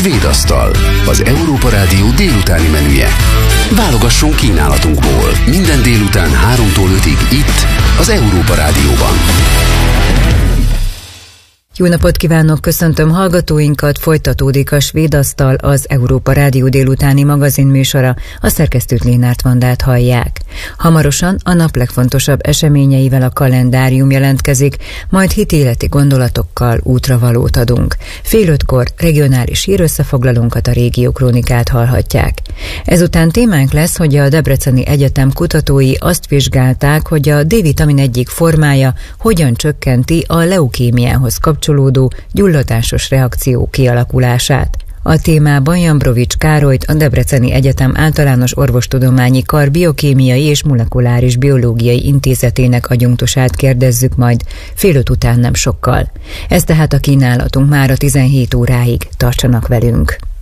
Svédasztal, az Európa Rádió délutáni menüje. Válogasson kínálatunkból minden délután 3-tól 5-ig itt, az Európa Rádióban. Jó napot kívánok, köszöntöm hallgatóinkat, folytatódik a Svédasztal, az Európa Rádió délutáni magazinműsora, a szerkesztőt Lénárt Vandát hallják. Hamarosan a nap legfontosabb eseményeivel a kalendárium jelentkezik, majd hitéleti gondolatokkal útravalót adunk. 4:30-kor regionális hírösszefoglalónkat, a Régió Krónikát hallhatják. Ezután témánk lesz, hogy a Debreceni Egyetem kutatói azt vizsgálták, hogy a D-vitamin egyik formája hogyan csökkenti a leukémiához kapcsolódó gyulladásos reakció kialakulását. A témában Jambrovics Károlyt, a Debreceni Egyetem Általános Orvostudományi Kar Biokémiai és Molekuláris Biológiai Intézetének adjunktusát kérdezzük majd 4:30 után nem sokkal. Ez tehát a kínálatunk mára 17 óráig, tartsanak velünk!